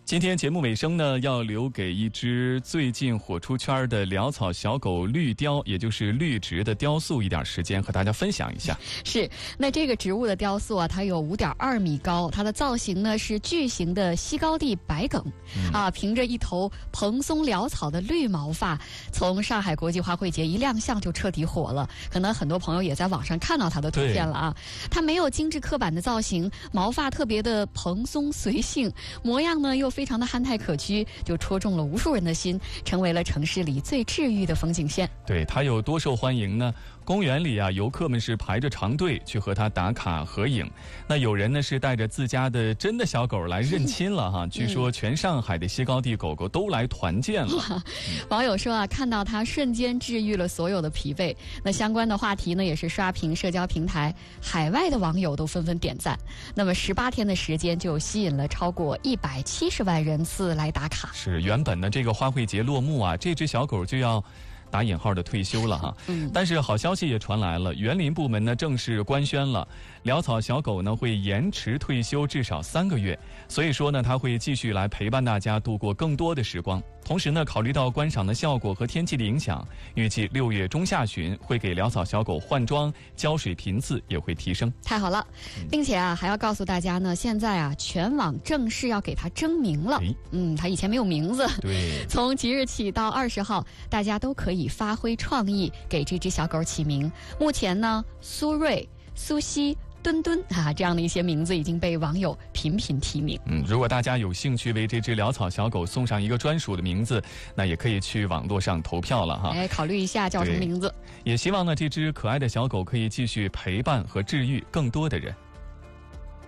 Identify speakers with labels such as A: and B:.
A: 今天节目尾声呢，要留给一只最近火出圈的潦草小狗绿雕，也就是绿植的雕塑一点时间，和大家分享一下。
B: 是，那这个植物的雕塑啊，它有5.2米高，它的造型呢是巨型的西高地白梗，凭着一头蓬松潦草的绿毛发，从上海国际花卉节一亮相就彻底火了。可能很多朋友也在网上看到它的图片了啊。它没有精致刻板的造型，毛发特别的蓬松随性，模样呢又非常的憨态可掬，就戳中了无数人的心，成为了城市里最治愈的风景线。
A: 对，它有多受欢迎呢？公园里啊，游客们是排着长队去和它打卡合影。那有人呢是带着自家的真的小狗来认亲了哈。据说全上海的西高地狗狗都来团建了。
B: 网友说啊，看到它瞬间治愈了所有的疲惫。那相关的话题呢，也是刷屏社交平台，海外的网友都纷纷点赞。那么18天的时间就吸引了超过170万人次来打卡。
A: 是，原本呢这个花卉节落幕啊，这只小狗就要打引号的退休了哈。但是好消息也传来了，园林部门呢正式官宣了，潦草小狗呢会延迟退休至少3个月，所以说呢它会继续来陪伴大家度过更多的时光。同时呢，考虑到观赏的效果和天气的影响，预计6月中下旬会给潦草小狗换装，浇水频次也会提升。
B: 太好了，并且啊还要告诉大家呢，现在啊全网正式要给它征名了。它以前没有名字。
A: 对，
B: 从即日起到20号，大家都可以发挥创意给这只小狗起名。目前呢，苏芮、苏西、墩墩这样的一些名字已经被网友频频提名。
A: 如果大家有兴趣为这只潦草小狗送上一个专属的名字，那也可以去网络上投票了哈。
B: 考虑一下叫什么名字。
A: 也希望呢这只可爱的小狗可以继续陪伴和治愈更多的人。